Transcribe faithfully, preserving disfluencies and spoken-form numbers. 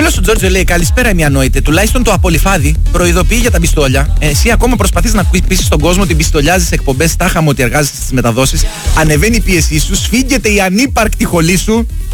φίλος του Τζόρτζο λέει: καλησπέρα, μη ανόητε. Τουλάχιστον το απολυφάδι προειδοποιεί για τα πιστόλια. Ε, εσύ ακόμα προσπαθείς να πείσεις τον κόσμο ότι πιστολιάζεις σε εκπομπές, τάχαμε ότι εργάζεσαι στις μεταδόσεις. Ανεβαίνει η πίεσή σου, σφίγγεται η ανύπαρκτη χολή σου.